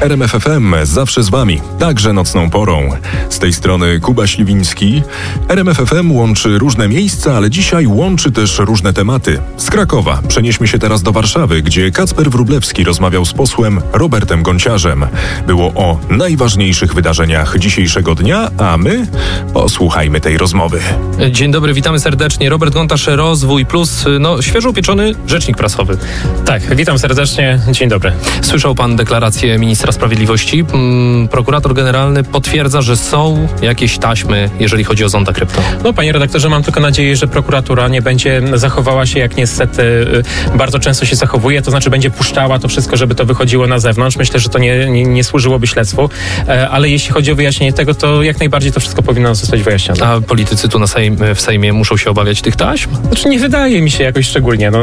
RMF FM zawsze z Wami, także nocną porą. Z tej strony Kuba Śliwiński. RMF FM łączy różne miejsca, ale dzisiaj łączy też różne tematy. Z Krakowa przenieśmy się teraz do Warszawy, gdzie Kacper Wróblewski rozmawiał z posłem Robertem Gonciarzem. Było o najważniejszych wydarzeniach dzisiejszego dnia, a my posłuchajmy tej rozmowy. Dzień dobry, witamy serdecznie. Robert Gontarz, Rozwój Plus, świeżo upieczony rzecznik prasowy. Tak, witam serdecznie, dzień dobry. Słyszał pan deklarację ministra sprawiedliwości. Prokurator generalny potwierdza, że są jakieś taśmy, jeżeli chodzi o zonda krypto. Panie redaktorze, mam tylko nadzieję, że prokuratura nie będzie zachowała się, jak niestety bardzo często się zachowuje, to znaczy będzie puszczała to wszystko, żeby to wychodziło na zewnątrz. Myślę, że to nie służyłoby śledztwu, ale jeśli chodzi o wyjaśnienie tego, to jak najbardziej to wszystko powinno zostać wyjaśnione. A politycy tu w Sejmie muszą się obawiać tych taśm? Znaczy nie wydaje mi się jakoś szczególnie.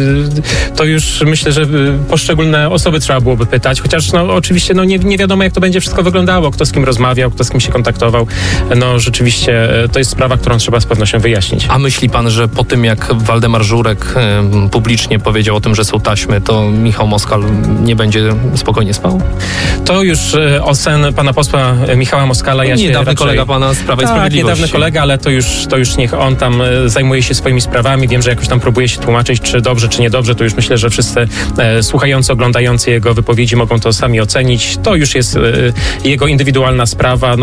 To już myślę, że poszczególne osoby trzeba byłoby pytać, chociaż oczywiście nie wiadomo, jak to będzie wszystko wyglądało, kto z kim rozmawiał, kto z kim się kontaktował. Rzeczywiście to jest sprawa, którą trzeba z pewnością wyjaśnić. A myśli pan, że po tym, jak Waldemar Żurek publicznie powiedział o tym, że są taśmy, to Michał Moskal nie będzie spokojnie spał? To już ocen pana posła Michała Moskala. Niedawny kolega pana z Prawa i Sprawiedliwości. Niedawny kolega, ale to już niech on tam zajmuje się swoimi sprawami. Wiem, że jakoś tam próbuje się tłumaczyć, czy dobrze, czy niedobrze. To już myślę, że wszyscy słuchający, oglądający jego wypowiedzi mogą to sami ocenić. To już jest jego indywidualna sprawa.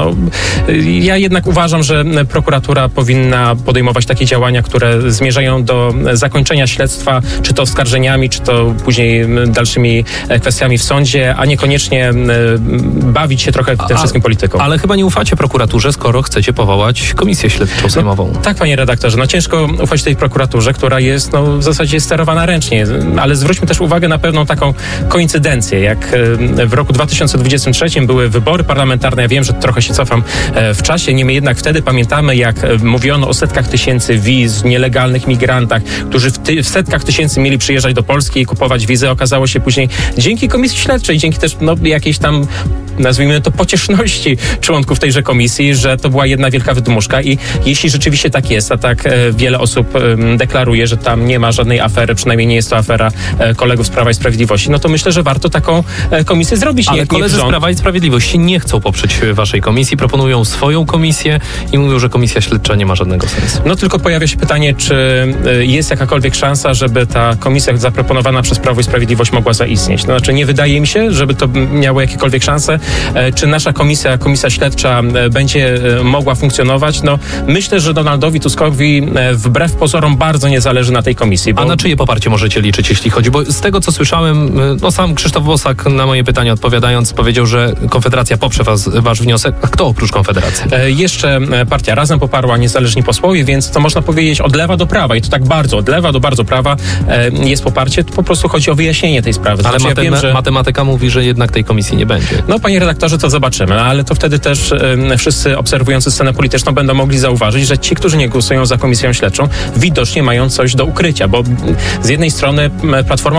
Ja jednak uważam, że prokuratura powinna podejmować takie działania, które zmierzają do zakończenia śledztwa, czy to oskarżeniami, czy to później dalszymi kwestiami w sądzie, a niekoniecznie bawić się trochę tym wszystkim polityką. Ale chyba nie ufacie prokuraturze, skoro chcecie powołać komisję śledczą sejmową. Tak, panie redaktorze. Ciężko ufać tej prokuraturze, która jest w zasadzie sterowana ręcznie, ale zwróćmy też uwagę na pewną taką koincydencję, jak w roku 2023 były wybory parlamentarne. Ja wiem, że trochę się cofam w czasie, niemniej jednak wtedy pamiętamy, jak mówiono o setkach tysięcy wiz, nielegalnych migrantach, którzy w setkach tysięcy mieli przyjeżdżać do Polski i kupować wizy. Okazało się później dzięki komisji śledczej, dzięki też jakiejś tam, nazwijmy to, pocieszności członków tejże komisji, że to była jedna wielka wydmuszka i jeśli rzeczywiście tak jest, a tak wiele osób deklaruje, że tam nie ma żadnej afery, przynajmniej nie jest to afera kolegów z Prawa i Sprawiedliwości, to myślę, że warto taką komisję zrobić. Ale koledzy z Prawa i Sprawiedliwości nie chcą poprzeć waszej komisji, proponują swoją komisję i mówią, że komisja śledcza nie ma żadnego sensu. Tylko pojawia się pytanie, czy jest jakakolwiek szansa, żeby ta komisja zaproponowana przez Prawo i Sprawiedliwość mogła zaistnieć. Nie wydaje mi się, żeby to miało jakiekolwiek szanse. Czy nasza komisja śledcza będzie mogła funkcjonować? Myślę, że Donaldowi Tuskowi wbrew pozorom bardzo nie zależy na tej komisji. A na czyje poparcie możecie liczyć, jeśli chodzi? Bo z tego, co słyszałem, sam Krzysztof Bosak na moje pytanie odpowiadając powiedział, że Konfederacja poprze wasz wniosek. A kto oprócz Konfederacji? Jeszcze partia Razem poparła, niezależni posłowie, więc to można powiedzieć od lewa do prawa i to tak bardzo od lewa do bardzo prawa jest poparcie. To po prostu chodzi o wyjaśnienie tej sprawy. Ale ja wiem, że matematyka mówi, że jednak tej komisji nie będzie. Panie redaktorze, to zobaczymy, ale to wtedy też wszyscy obserwujący scenę polityczną będą mogli zauważyć, że ci, którzy nie głosują za komisją śledczą, widocznie mają coś do ukrycia, bo z jednej strony Platforma